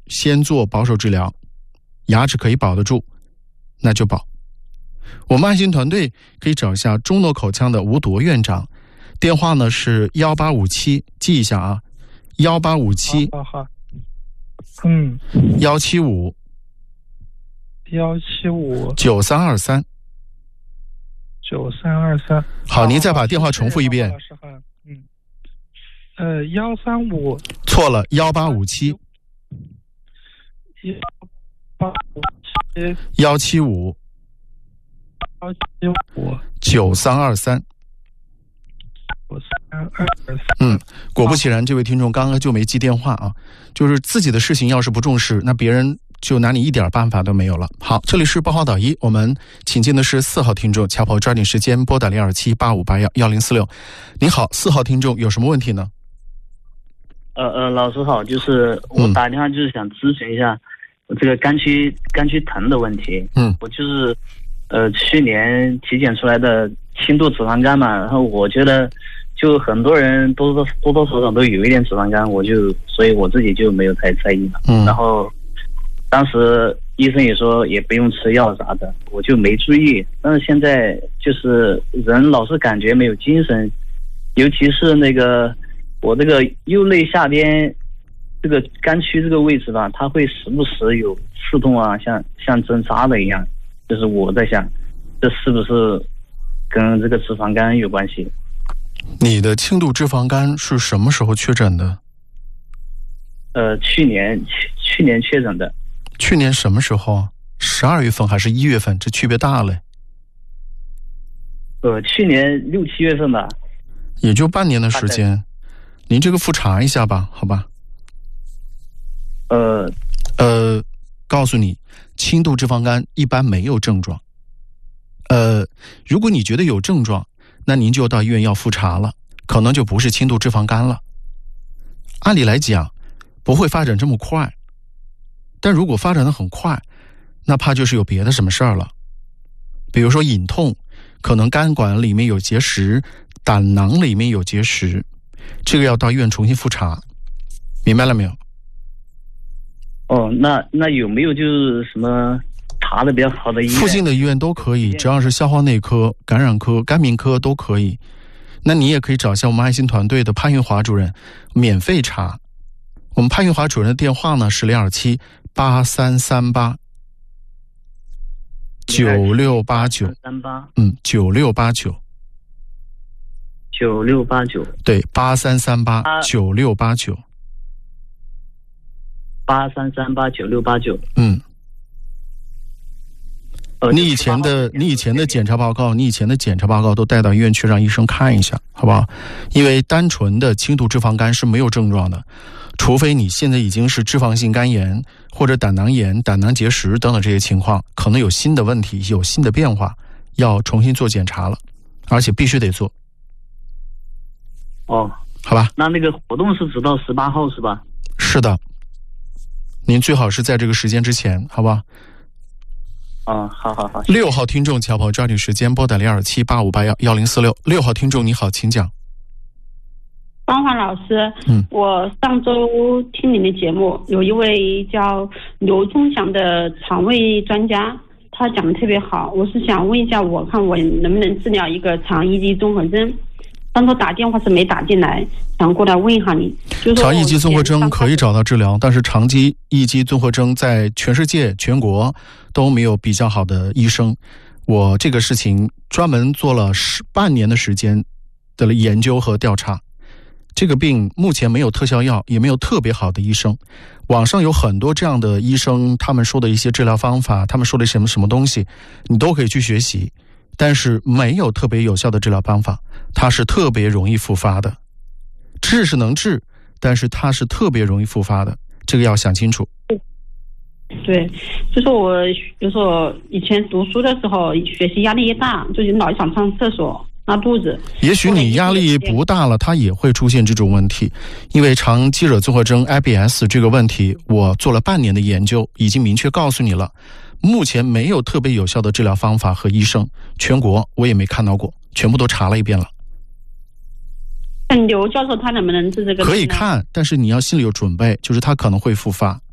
先做保守治疗，牙齿可以保得住，那就保。我们爱心团队可以找一下中诺口腔的吴铎院长，电话呢是1857，记一下啊，1857， 好 175 9323。好，您再把电话重复一遍。 135 错了，1857 175 9323。果不其然，这位听众刚刚就没记电话啊，就是自己的事情要是不重视，那别人就拿你一点办法都没有了。好，这里是报号导一，我们请进的是4号听众，巧跑抓紧时间拨打0278581046。您好，4号听众有什么问题呢？ 老师好，就是我打电话就是想咨询一下这个肝区疼的问题。我就是去年体检出来的轻度脂肪肝嘛，然后我觉得就很多人多多少少都有一点脂肪肝，所以我自己就没有太在意了。然后当时医生也说也不用吃药啥的，我就没注意。但是现在就是人老是感觉没有精神，尤其是那个我这个右肋下边这个肝区这个位置吧，它会时不时有刺痛啊，像针扎的一样。就是我在想，这是不是跟这个脂肪肝有关系？ 你的轻度脂肪肝是什么时候确诊的？ 去年确诊的。 去年什么时候？12月份还是1月份？这区别大了。 去年6、7月份吧。 也就半年的时间。您这个复查一下吧，好吧？告诉你，轻度脂肪肝一般没有症状。如果你觉得有症状，那您就到医院要复查了，可能就不是轻度脂肪肝了。按理来讲，不会发展这么快，但如果发展得很快，那怕就是有别的什么事儿了。比如说隐痛，可能肝管里面有结石，胆囊里面有结石，这个要到医院重新复查，明白了没有？ 那有没有就是什么查的比较好的医院？ 附近的医院都可以，只要是消化内科、感染科、肝病科都可以。那你也可以找一下我们爱心团队的潘云华主任，免费查。我们潘云华主任的电话呢是027-8338 9689。 9689。 对，8338 9689。 83389689。 你以前的检查报告，都带到医院去让医生看一下，好不好？因为单纯的轻度脂肪肝是没有症状的，除非你现在已经是脂肪性肝炎或者胆囊炎、胆囊结石等等这些情况，可能有新的问题，有新的变化，要重新做检查了，而且必须得做。好吧？ 那个活动是直到18号是吧？ 是的。您最好是在这个时间之前，好吧？ 好。 6号听众巧跑抓紧时间拨打0278581046。6号听众你好，请讲。 方华老师，我上周听您的节目，有一位叫刘忠祥的肠胃专家，他讲的特别好。我是想问一下，我看我能不能治疗一个肠易激综合征？当初打电话是没打进来，想过来问一下你。 肠易激综合征可以找到治疗，但是肠易激综合征在全世界全国都没有比较好的医生。我这个事情专门做了半年的时间的研究和调查。这个病目前没有特效药，也没有特别好的医生。网上有很多这样的医生，他们说的一些治疗方法，他们说的什么东西，你都可以去学习。但是没有特别有效的治疗方法，它是特别容易复发的。治是能治，但是它是特别容易复发的，这个要想清楚。 对，就是我比如说以前读书的时候，学习压力一大，就是老想上厕所拉肚子。也许你压力不大了，它也会出现这种问题。因为肠肌惹综合征 IBS 这个问题，我做了半年的研究，已经明确告诉你了。目前没有特别有效的治疗方法和医生，全国我也没看到过，全部都查了一遍了。刘教授他能不能治这个？ 可以看，但是你要心里有准备，就是他可能会复发。